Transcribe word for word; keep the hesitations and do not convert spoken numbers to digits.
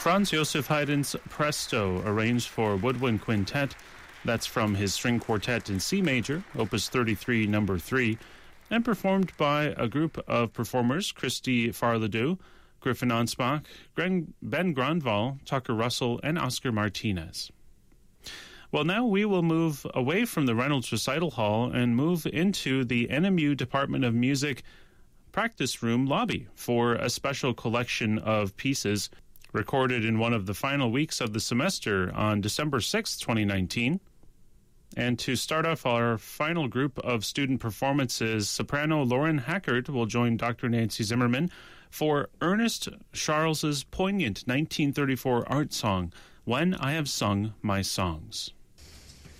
Franz Joseph Haydn's Presto, arranged for woodwind quintet. That's from his string quartet in C major, Opus thirty-three, number three, and performed by a group of performers, Christy Farledoux, Griffin Ansbach, Ben Grandval, Tucker Russell, and Oscar Martinez. Well, now we will move away from the Reynolds Recital Hall and move into the N M U Department of Music practice room lobby for a special collection of pieces recorded in one of the final weeks of the semester on December sixth, twenty nineteen. And to start off our final group of student performances, soprano Lauren Hackert will join Doctor Nancy Zimmerman for Ernest Charles's poignant nineteen thirty-four art song, When I Have Sung My Songs.